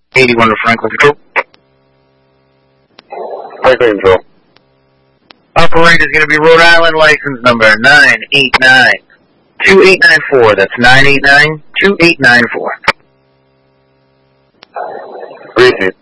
81 to Franklin Control. Franklin Control. Operator is going to be Rhode Island license number 989-2894. That's 989-2894. Receive.